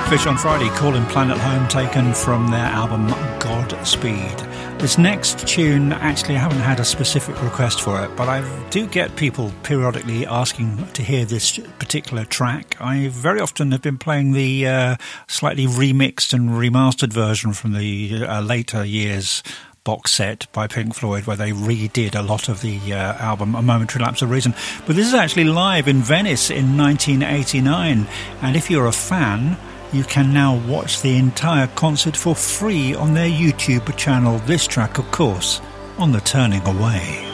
Fish on Friday, Calling Planet Home, taken from their album Godspeed. This next tune, actually I haven't had a specific request for it, but I do get people periodically asking to hear this particular track. I very often have been playing the slightly remixed and remastered version from the later years box set by Pink Floyd, where they redid a lot of the album A Momentary Lapse of Reason. But this is actually live in Venice in 1989, and if you're a fan, you can now watch the entire concert for free on their YouTube channel. This track, of course, on the Turning Away.